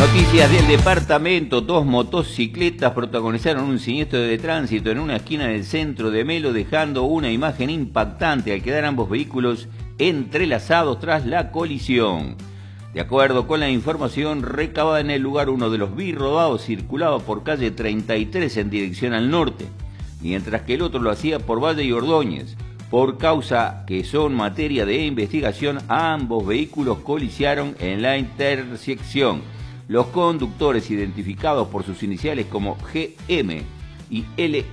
Noticias del departamento. Dos motocicletas protagonizaron un siniestro de tránsito en una esquina del centro de Melo, dejando una imagen impactante al quedar ambos vehículos entrelazados tras la colisión. De acuerdo con la información recabada en el lugar, uno de los birrobados circulaba por calle 33 en dirección al norte, mientras que el otro lo hacía por Valle y Ordóñez. Por causa que son materia de investigación, ambos vehículos colisionaron en la intersección. Los conductores, identificados por sus iniciales como GM y L